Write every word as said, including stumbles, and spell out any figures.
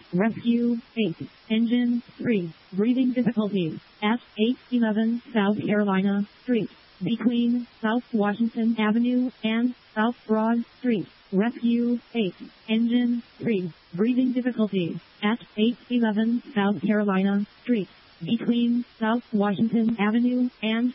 Rescue eight. Engine three. Breathing difficulties at eight eleven South Carolina Street, between South Washington Avenue and South Broad Street. Rescue eight. Engine three. Breathing difficulties at eight eleven South Carolina Street, between South Washington Avenue and